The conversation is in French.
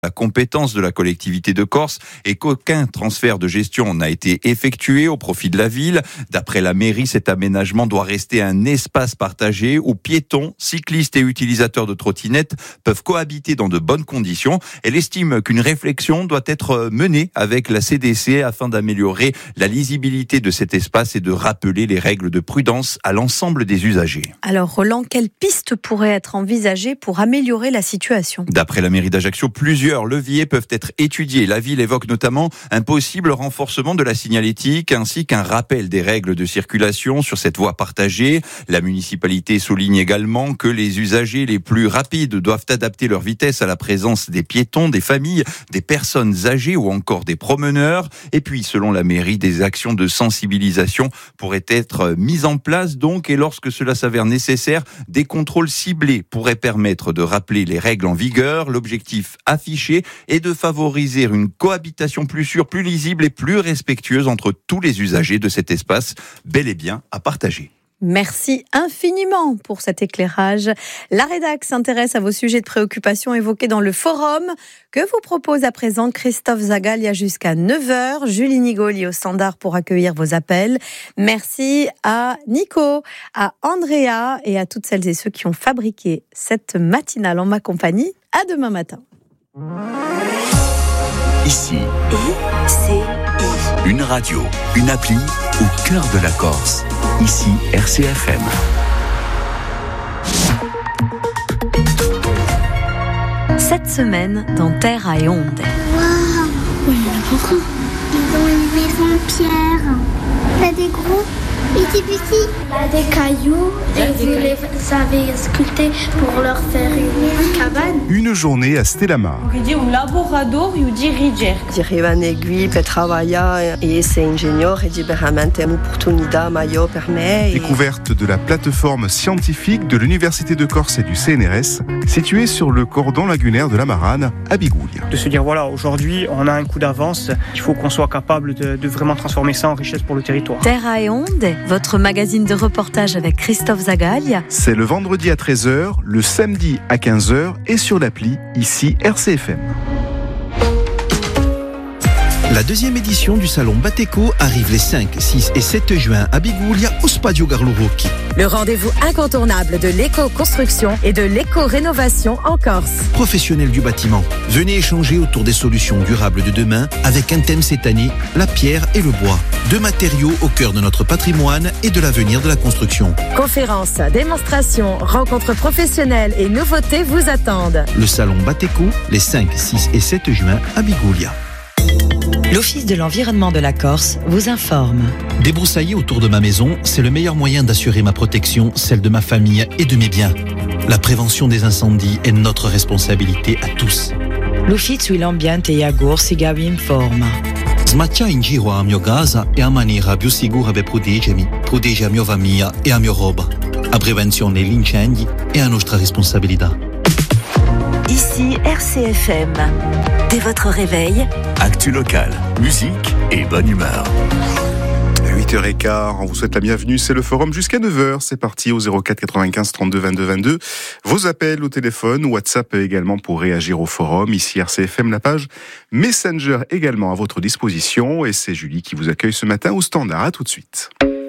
la compétence de la collectivité de Corse et qu'aucun transfert de gestion n'a été effectué au profit de la ville. D'après la mairie, cet aménagement doit rester un espace partagé où piétons, cyclistes et utilisateurs de trottinettes peuvent cohabiter dans de bonnes conditions. Elle estime qu'une réflexion doit être menée avec la CDC afin d'améliorer la lisibilité de cet espace et de rappeler les règles de prudence à l'ensemble des usagers. Alors Roland, quelles pistes pourraient être envisagées pour améliorer la situation ? D'après la mairie d'Ajaccio, plusieurs leviers peuvent être étudiés. La ville évoque notamment un possible renforcement de la signalétique ainsi qu'un rappel des règles de circulation sur cette voie partagée. La municipalité souligne également que les usagers les plus rapides doivent adapter leur vitesse à la présence des piétons, des familles, des personnes âgées ou encore des promeneurs. Et puis, selon la mairie, des actions de sensibilisation pourraient être mises en place donc, et lorsque cela s'avère nécessaire, des contrôles ciblés pourraient permettre de rappeler les règles en vigueur. L'objectif affiché est de favoriser une cohabitation plus sûre, plus lisible et plus respectueuse entre tous les usagers de cet espace bel et bien à partager. Merci infiniment pour cet éclairage. La rédac s'intéresse à vos sujets de préoccupation évoqués dans le forum que vous propose à présent Christophe Zagalia jusqu'à 9h. Julie Nigoli au standard pour accueillir vos appels. Merci à Nico, à Andrea et à toutes celles et ceux qui ont fabriqué cette matinale en ma compagnie. À demain matin. Ici, une radio, une appli au cœur de la Corse. Ici, RCFM. Cette semaine, dans Terra et Onde. Waouh, il y en a beaucoup. Ils ont une maison en pierre. Il y a des gros petits. Il y a des cailloux et vous les avez sculptés pour leur faire une cabane. Une journée à Stellamar. Un laboratoire e o dirigir. Dirigir per trabalhar e ser engenheiro é veramente uma oportunidade maior para mim. Découverte de la plateforme scientifique de l'Université de Corse et du CNRS, située sur le cordon lagunaire de la Marane, à Bigoulia. De se dire, voilà, aujourd'hui, on a un coup d'avance, il faut qu'on soit capable de vraiment transformer ça en richesse pour le territoire. Terra et Onde, votre magazine de reportage avec Christophe Zagalia. C'est le vendredi à 13h, le samedi à 15h et sur l'appli, ici RCFM. La deuxième édition du salon Bateco arrive les 5, 6 et 7 juin à Bigoulia au Spadio Garlo Rocchi. Le rendez-vous incontournable de l'éco-construction et de l'éco-rénovation en Corse. Professionnels du bâtiment, venez échanger autour des solutions durables de demain avec un thème cette année, la pierre et le bois. Deux matériaux au cœur de notre patrimoine et de l'avenir de la construction. Conférences, démonstrations, rencontres professionnelles et nouveautés vous attendent. Le salon Bateco, les 5, 6 et 7 juin à Bigoulia. L'Office de l'environnement de la Corse vous informe. Débroussailler autour de ma maison, c'est le meilleur moyen d'assurer ma protection, celle de ma famille et de mes biens. La prévention des incendies est notre responsabilité à tous. L'Ufficio l'ambiente e agur siga vi informa. Smattia in giro a mio casa e a maniera più sicura per protegge a mia famiglia e a mia roba. A prevenzione degli incendi è a nostra responsabilità. Ici RCFM. Dès votre réveil, actu local, musique et bonne humeur. 8h15, on vous souhaite la bienvenue, c'est le forum jusqu'à 9h, c'est parti au 04 95 32 22 22. Vos appels au téléphone, WhatsApp également pour réagir au forum, ici RCFM, la page Messenger également à votre disposition et c'est Julie qui vous accueille ce matin au standard, à tout de suite.